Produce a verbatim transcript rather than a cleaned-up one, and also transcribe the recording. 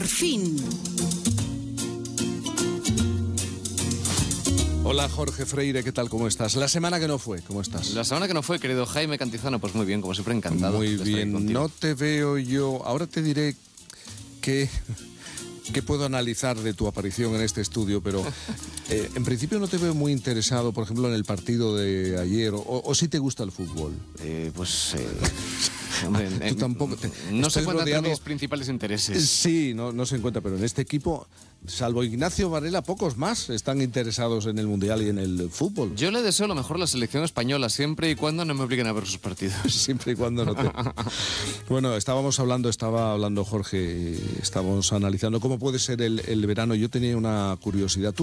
fin. Hola Jorge Freire, ¿qué tal? ¿Cómo estás? La semana que no fue, ¿cómo estás? La semana que no fue, querido Jaime Cantizano, pues muy bien, como siempre, encantado. Muy bien, no te veo yo. Ahora te diré que... ¿Qué puedo analizar de tu aparición en este estudio? Pero eh, en principio no te veo muy interesado, por ejemplo, en el partido de ayer, o, o si te gusta el fútbol. Eh, pues... Eh... Hombre, Tú eh, tampoco te, no se encuentran rodeado... mis principales intereses. Sí, no, no se encuentra, pero en este equipo, salvo Ignacio Varela, pocos más están interesados en el Mundial y en el fútbol. Yo le deseo lo mejor a la selección española, siempre y cuando no me obliguen a ver sus partidos. Siempre y cuando no te... Bueno, estábamos hablando, estaba hablando Jorge, estábamos analizando cómo puede ser el, el verano. Yo tenía una curiosidad. ¿Tú